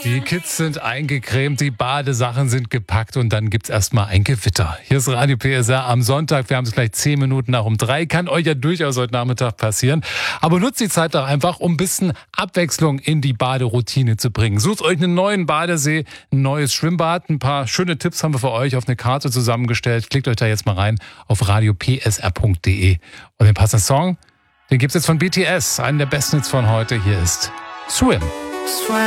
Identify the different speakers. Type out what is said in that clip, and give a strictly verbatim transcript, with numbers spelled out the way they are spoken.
Speaker 1: Die Kids sind eingecremt, die Badesachen sind gepackt und dann gibt's erstmal ein Gewitter. Hier ist Radio P S R am Sonntag. Wir haben es gleich zehn Minuten nach um drei. Kann euch ja durchaus heute Nachmittag passieren. Aber nutzt die Zeit doch einfach, um ein bisschen Abwechslung in die Baderoutine zu bringen. Sucht euch einen neuen Badesee, ein neues Schwimmbad. Ein paar schöne Tipps haben wir für euch auf eine Karte zusammengestellt. Klickt euch da jetzt mal rein auf radio p s r punkt d e. Und den passenden Song, den gibt's jetzt von B T S. Einen der besten Hits von heute. Hier ist Swim.